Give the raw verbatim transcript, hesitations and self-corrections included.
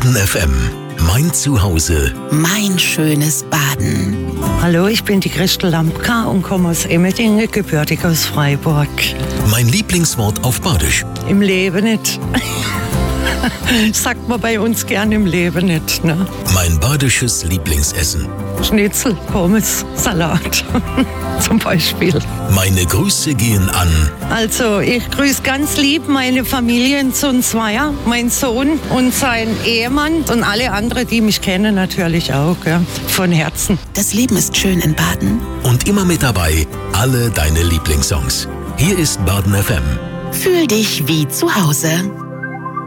Baden F M. Mein Zuhause. Mein schönes Baden. Hallo, ich bin die Christel Lampka und komme aus Emmendingen, gebürtig aus Freiburg. Mein Lieblingswort auf Badisch. Im Leben nicht. Sagt man bei uns gern im Leben nicht, ne? Mein badisches Lieblingsessen. Schnitzel, Pommes, Salat zum Beispiel. Meine Grüße gehen an. Also ich grüße ganz lieb meine Familie in Zunzweier, mein Sohn und sein Ehemann und alle anderen, die mich kennen natürlich auch, ja, von Herzen. Das Leben ist schön in Baden. Und immer mit dabei alle deine Lieblingssongs. Hier ist Baden F M. Fühl dich wie zu Hause.